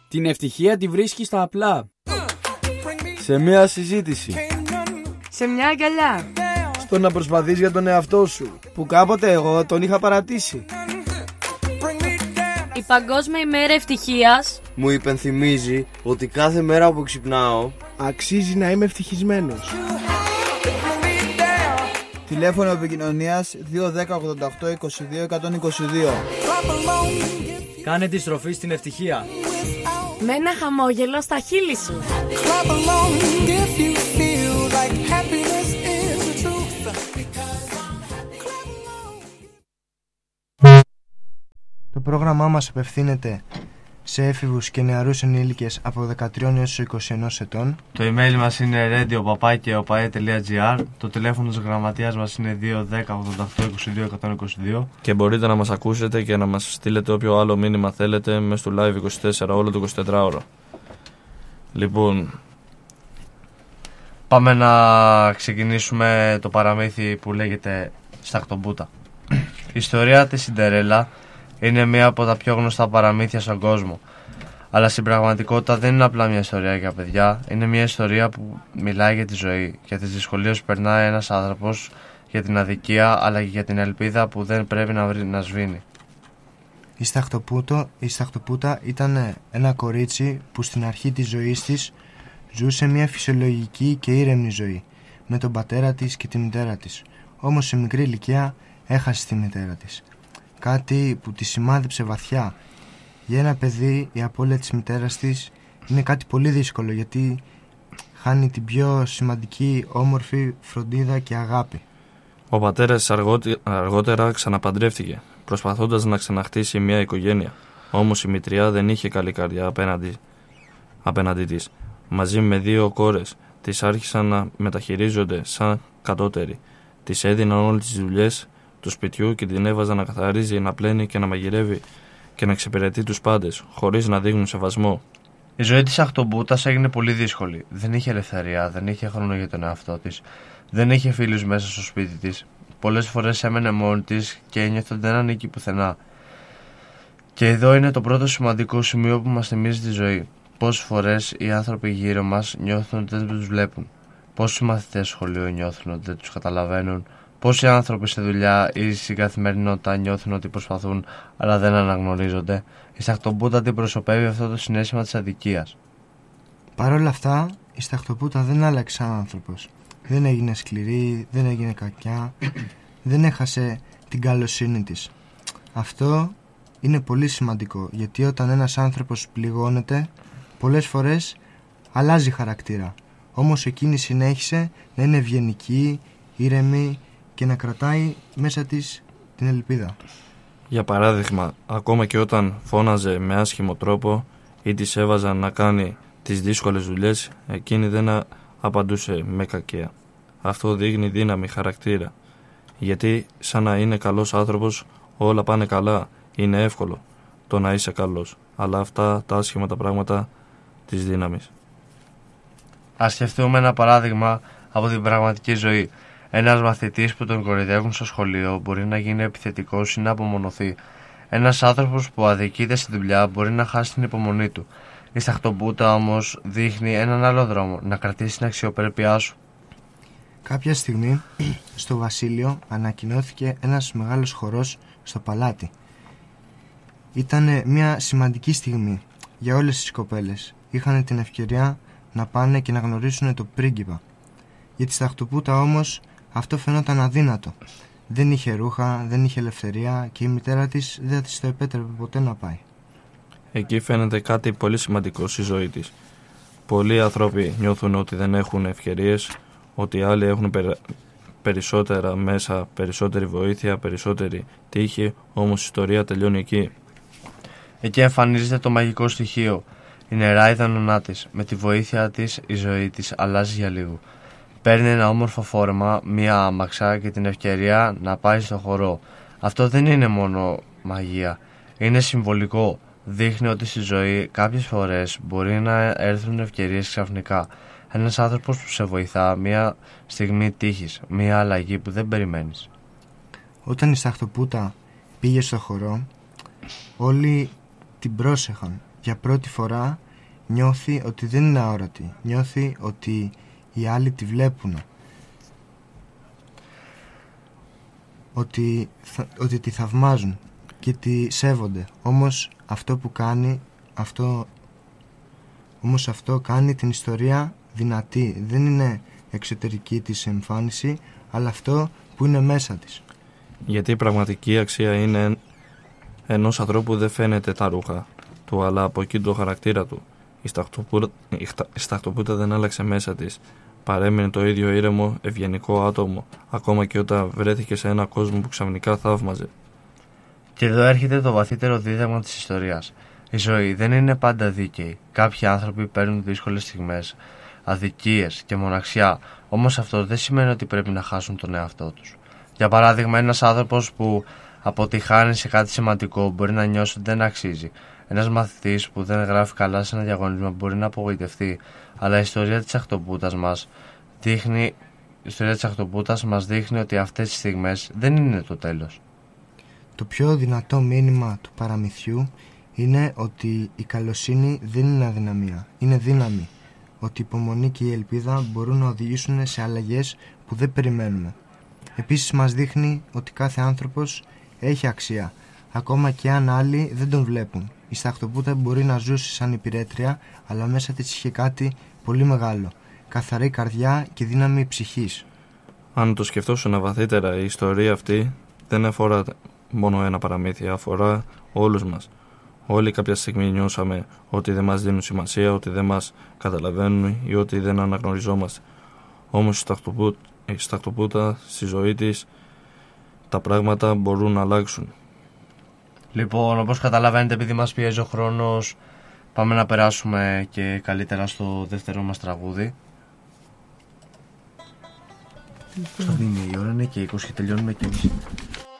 Την ευτυχία τη βρίσκεις στα απλά. Σε μια συζήτηση. Σε μια αγκαλιά. Στο να προσπαθείς για τον εαυτό σου, που κάποτε εγώ τον είχα παρατήσει. Η Παγκόσμια ημέρα ευτυχίας μου υπενθυμίζει ότι κάθε μέρα που ξυπνάω αξίζει να είμαι ευτυχισμένος. Τηλέφωνο επικοινωνίας 210 88 22 122. Κάνε τη στροφή στην ευτυχία. με ένα χαμόγελο στα χείλη σου. Το πρόγραμμά μας απευθύνεται σε έφηβους και νεαρούς ενήλικες από 13 έως 21 ετών. Το email μας είναι radio@opae.gr. Το τηλέφωνο της γραμματείας μας είναι 210 88 22 122. Και μπορείτε να μας ακούσετε και να μας στείλετε όποιο άλλο μήνυμα θέλετε μέσα στο live 24 όλο το 24ωρο. Λοιπόν, πάμε να ξεκινήσουμε το παραμύθι που λέγεται Σταχτοπούτα. Η ιστορία της Σιντερέλα είναι μία από τα πιο γνωστά παραμύθια στον κόσμο. Αλλά στην πραγματικότητα δεν είναι απλά μια ιστορία για παιδιά. Είναι μια ιστορία που μιλάει για τη ζωή, για τις δυσκολίες που περνάει ένας άνθρωπος, για την αδικία αλλά και για την ελπίδα που δεν πρέπει να σβήνει. Η Σταχτοπούτα ήταν ένα κορίτσι που στην αρχή της ζωής της ζούσε μια φυσιολογική και ήρεμη ζωή με τον πατέρα της και τη μητέρα της. Όμως σε μικρή ηλικία έχασε τη μητέρα της. Κάτι που τη σημάδεψε βαθιά. Για ένα παιδί η απώλεια της μητέρας της είναι κάτι πολύ δύσκολο, γιατί χάνει την πιο σημαντική, όμορφη φροντίδα και αγάπη. Ο πατέρας αργότερα ξαναπαντρεύτηκε, προσπαθώντας να ξαναχτίσει μια οικογένεια. Όμως η μητριά δεν είχε καλή καρδιά απέναντί της. Μαζί με 2 κόρες της άρχισαν να μεταχειρίζονται σαν κατώτεροι. Της έδιναν όλες τις δουλειές του σπιτιού και την έβαζαν να καθαρίζει, να πλένει και να μαγειρεύει και να εξυπηρετεί τους πάντες, χωρίς να δείχνουν σεβασμό. Η ζωή της Αχτομπούτας έγινε πολύ δύσκολη. Δεν είχε ελευθερία, δεν είχε χρόνο για τον εαυτό της, δεν είχε φίλους μέσα στο σπίτι της. Πολλές φορές έμενε μόνη της και ένιωθε ότι δεν ανήκει πουθενά. Και εδώ είναι το πρώτο σημαντικό σημείο που μας θυμίζει τη ζωή. Πόσες φορές οι άνθρωποι γύρω μας νιώθουν ότι δεν τους βλέπουν. Πόσοι μαθητές σχολείου νιώθουν ότι δεν τους καταλαβαίνουν. Πόσοι άνθρωποι στη δουλειά ή στην καθημερινότητα νιώθουν ότι προσπαθούν αλλά δεν αναγνωρίζονται. Η Σταχτοπούτα αντιπροσωπεύει αυτό το συναίσθημα της αδικίας. Παρ' όλα αυτά, η Σταχτοπούτα δεν άλλαξε σαν άνθρωπος. Δεν έγινε σκληρή, δεν έγινε κακιά, δεν έχασε την καλοσύνη της. Αυτό είναι πολύ σημαντικό, γιατί όταν ένας άνθρωπος πληγώνεται, πολλές φορές αλλάζει χαρακτήρα. Όμως εκείνη συνέχισε να είναι ευγενική, ήρεμη και να κρατάει μέσα της την ελπίδα. Για παράδειγμα, ακόμα και όταν φώναζε με άσχημο τρόπο ή της έβαζαν να κάνει τις δύσκολες δουλειές, εκείνη δεν απαντούσε με κακία. Αυτό δείχνει δύναμη χαρακτήρα. Γιατί σαν να είναι καλός άνθρωπος όλα πάνε καλά, είναι εύκολο το να είσαι καλός. Αλλά αυτά τα άσχημα τα πράγματα της δύναμης. Ας σκεφτούμε ένα παράδειγμα από την πραγματική ζωή. Ένας μαθητής που τον κοροϊδεύουν στο σχολείο μπορεί να γίνει επιθετικός ή να απομονωθεί. Ένας άνθρωπος που αδικείται στη δουλειά μπορεί να χάσει την υπομονή του. Η Σταχτοπούτα όμως δείχνει έναν άλλο δρόμο, να κρατήσει την αξιοπρέπειά σου. Κάποια στιγμή στο βασίλειο ανακοινώθηκε ένας μεγάλος χορός στο παλάτι. Ήταν μια σημαντική στιγμή για όλες τις κοπέλες. Είχαν την ευκαιρία να πάνε και να γνωρίσουν τον πρίγκιπα. Για τη Σταχτοπούτα όμως αυτό φαινόταν αδύνατο. Δεν είχε ρούχα, δεν είχε ελευθερία και η μητέρα της δεν της το επέτρεπε ποτέ να πάει. Εκεί φαίνεται κάτι πολύ σημαντικό στη ζωή της. Πολλοί άνθρωποι νιώθουν ότι δεν έχουν ευκαιρίες, ότι άλλοι έχουν περισσότερα μέσα, περισσότερη βοήθεια, περισσότερη τύχη, όμως η ιστορία τελειώνει εκεί. Εκεί εμφανίζεται το μαγικό στοιχείο. Η νεράιδα νονά της. Με τη βοήθεια της η ζωή της αλλάζει για λίγο. Παίρνει ένα όμορφο φόρμα, μία άμαξα και την ευκαιρία να πάει στο χορό. Αυτό δεν είναι μόνο μαγεία, είναι συμβολικό. Δείχνει ότι στη ζωή κάποιες φορές μπορεί να έρθουν ευκαιρίες ξαφνικά. Ένας άνθρωπος που σε βοηθά, μία στιγμή τύχης, μία αλλαγή που δεν περιμένεις. Όταν η Σταχτοπούτα πήγε στο χορό, όλοι την πρόσεχαν, για πρώτη φορά νιώθει ότι δεν είναι αόρατη. Νιώθει ότι οι άλλοι τη βλέπουν. Ότι τη θαυμάζουν και τη σέβονται. Όμως αυτό κάνει την ιστορία δυνατή. Δεν είναι εξωτερική της εμφάνιση, αλλά αυτό που είναι μέσα της. Γιατί η πραγματική αξία είναι ενός ανθρώπου δεν φαίνεται τα ρούχα του, αλλά από εκεί το χαρακτήρα του. Η Σταχτοπούτα δεν άλλαξε μέσα της. Παρέμεινε το ίδιο ήρεμο, ευγενικό άτομο, ακόμα και όταν βρέθηκε σε ένα κόσμο που ξαφνικά θαύμαζε. Και εδώ έρχεται το βαθύτερο δίδαγμα της ιστορίας. Η ζωή δεν είναι πάντα δίκαιη. Κάποιοι άνθρωποι παίρνουν δύσκολες στιγμές, αδικίες και μοναξιά, όμως αυτό δεν σημαίνει ότι πρέπει να χάσουν τον εαυτό τους. Για παράδειγμα, ένας άνθρωπος που αποτυχάνει σε κάτι σημαντικό μπορεί να νιώσει ότι δεν αξίζει. Ένας μαθητής που δεν γράφει καλά σε ένα διαγωνισμό μπορεί να απογοητευτεί, αλλά η ιστορία της Αχτοπούτας μας δείχνει ότι αυτές οι στιγμές δεν είναι το τέλος. Το πιο δυνατό μήνυμα του παραμυθιού είναι ότι η καλοσύνη δεν είναι αδυναμία, είναι δύναμη. Ότι η υπομονή και η ελπίδα μπορούν να οδηγήσουν σε αλλαγές που δεν περιμένουμε. Επίσης μας δείχνει ότι κάθε άνθρωπος έχει αξία, ακόμα και αν άλλοι δεν τον βλέπουν. Η Σταχτοπούτα μπορεί να ζούσε σαν υπηρέτρια, αλλά μέσα της είχε κάτι πολύ μεγάλο. Καθαρή καρδιά και δύναμη ψυχής. Αν το σκεφτόσουν βαθύτερα, η ιστορία αυτή δεν αφορά μόνο ένα παραμύθι, αφορά όλους μας. Όλοι κάποια στιγμή νιώσαμε ότι δεν μας δίνουν σημασία, ότι δεν μας καταλαβαίνουν ή ότι δεν αναγνωριζόμαστε. Όμως η Σταχτοπούτα στη ζωή της τα πράγματα μπορούν να αλλάξουν. Λοιπόν, όπως καταλαβαίνετε, επειδή μας πιέζει ο χρόνος, πάμε να περάσουμε και καλύτερα στο δεύτερο μας τραγούδι. Πόσο είναι η ώρα, είναι και 20 και τελειώνουμε και εμείς.